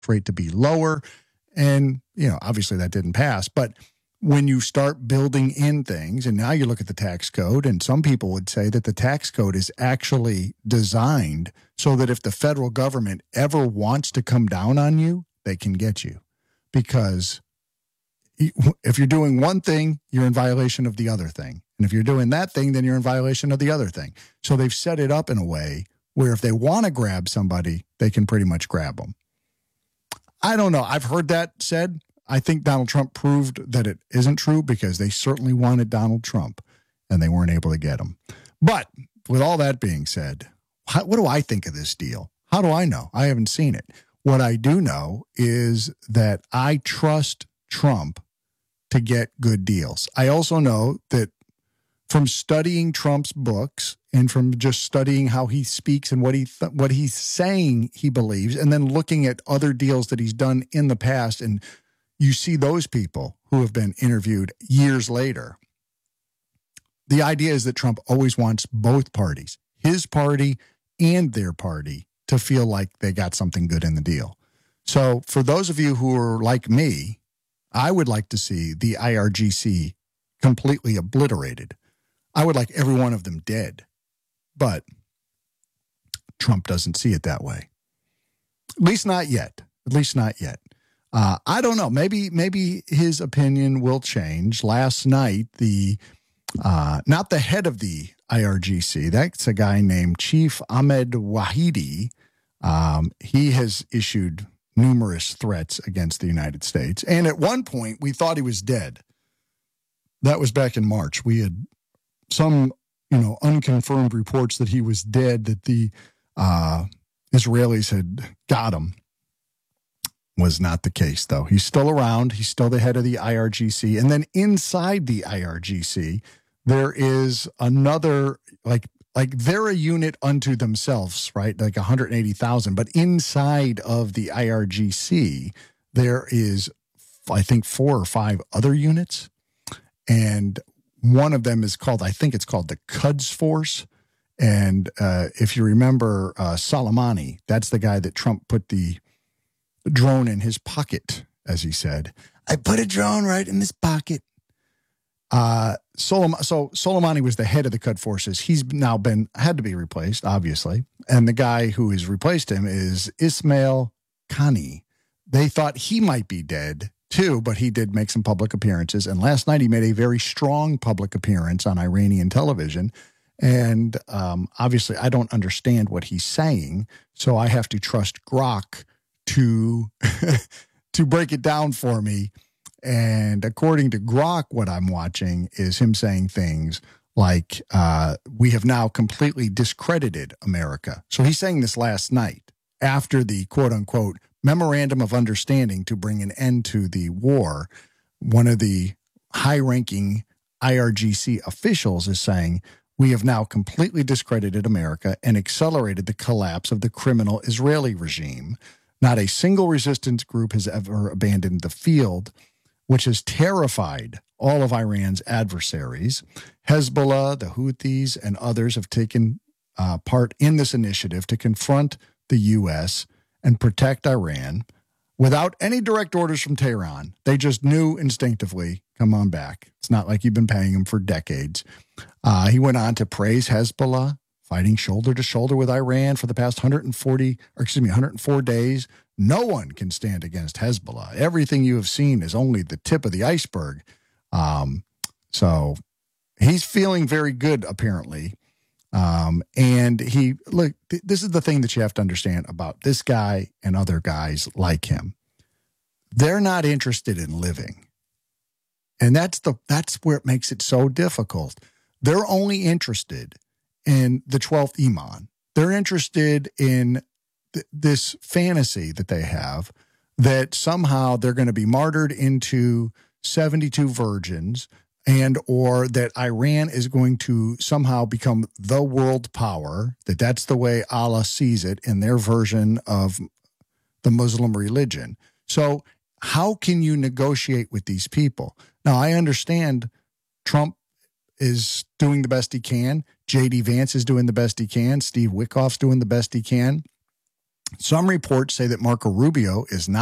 rate to be lower. And, obviously that didn't pass. But when you start building in things, and now you look at the tax code, and some people would say that the tax code is actually designed so that if the federal government ever wants to come down on you, they can get you. Because if you're doing one thing, you're in violation of the other thing. And if you're doing that thing, then you're in violation of the other thing. So they've set it up in a way where if they want to grab somebody, they can pretty much grab them. I don't know. I've heard that said. I think Donald Trump proved that it isn't true because they certainly wanted Donald Trump and they weren't able to get him. But with all that being said, what do I think of this deal? How do I know? I haven't seen it. What I do know is that I trust Trump to get good deals. I also know that from studying Trump's books and from just studying how he speaks and what he's saying he believes, and then looking at other deals that he's done in the past, and you see those people who have been interviewed years later. The idea is that Trump always wants both parties, his party and their party, to feel like they got something good in the deal. So for those of you who are like me, I would like to see the IRGC completely obliterated. I would like every one of them dead. But Trump doesn't see it that way. At least not yet. I don't know. Maybe his opinion will change. Last night, not the head of the IRGC, that's a guy named Chief Ahmed Wahidi. He has issued numerous threats against the United States. And at one point, we thought he was dead. That was back in March. We had some, unconfirmed reports that he was dead, that the Israelis had got him. Was not the case, though. He's still around. He's still the head of the IRGC. And then inside the IRGC, there is another, like they're a unit unto themselves, right? Like 180,000. But inside of the IRGC, there is, I think, 4 or 5 other units. And one of them is called, I think it's called the Quds Force. And if you remember Soleimani, that's the guy that Trump put the drone in his pocket, as he said. I put a drone right in his pocket. Soleimani was the head of the Quds Forces. He's now had to be replaced, obviously. And the guy who has replaced him is Ismail Qani. They thought he might be dead too, but he did make some public appearances. And last night he made a very strong public appearance on Iranian television. And obviously I don't understand what he's saying, so I have to trust Grok to break it down for me. And according to Grok, what I'm watching is him saying things like, we have now completely discredited America. So he's saying this last night after the quote unquote memorandum of understanding to bring an end to the war. One of the high ranking IRGC officials is saying, we have now completely discredited America and accelerated the collapse of the criminal Israeli regime. Not a single resistance group has ever abandoned the field, which has terrified all of Iran's adversaries. Hezbollah, the Houthis, and others have taken part in this initiative to confront the U.S. and protect Iran without any direct orders from Tehran. They just knew instinctively, come on back. It's not like you've been paying them for decades. He went on to praise Hezbollah, fighting shoulder to shoulder with Iran for the past 104 days. No one can stand against Hezbollah. Everything you have seen is only the tip of the iceberg. So he's feeling very good, apparently. And this is the thing that you have to understand about this guy and other guys like him. They're not interested in living. And that's where it makes it so difficult. They're only interested in the 12th Imam. They're interested in this fantasy that they have that somehow they're going to be martyred into 72 virgins, and or that Iran is going to somehow become the world power, that's the way Allah sees it in their version of the Muslim religion. So how can you negotiate with these people? Now, I understand Trump is doing the best he can. J.D. Vance is doing the best he can. Steve Witkoff's doing the best he can. Some reports say that Marco Rubio is not